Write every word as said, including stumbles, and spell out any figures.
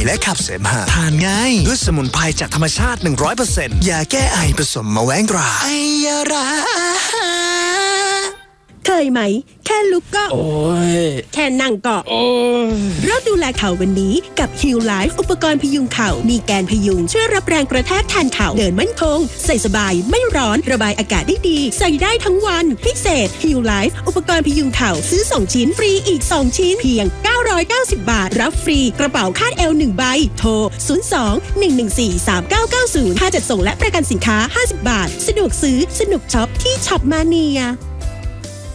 และขับเสมหะทานง่ายด้วยสมุนไพรจากธรรมชาติ หนึ่งร้อยเปอร์เซ็นต์ ยาแก้ไอผสมมะแว้งตราไอยาราเคยไหมแค่ลุกก็โอ้ยแค่นั่งก็โอ้ยเริ่มดูแลเข่าวันนี้กับ Heal Life อุปกรณ์พยุงเข่ามีแกนพยุงช่วยรับแรงกระแทกแทนเข่าเดินมั่นคงใส่สบายไม่ร้อนระบายอากาศได้ดีใส่ได้ทั้งวันพิเศษ Heal Life อุปกรณ์พยุงเข่าซื้อสองชิ้นฟรีอีกสองชิ้นเพียงเก้าร้อยเก้าสิบบาทรับฟรีกระเป๋าคาดเอวหนึ่งใบโทรศูนย์ สอง หนึ่ง หนึ่ง สี่ สาม เก้า เก้า ศูนย์ค่าจัดส่งและประกันสินค้าห้าสิบบาทสะดวกซื้อสนุกช็อปที่ช็อปมาเนีย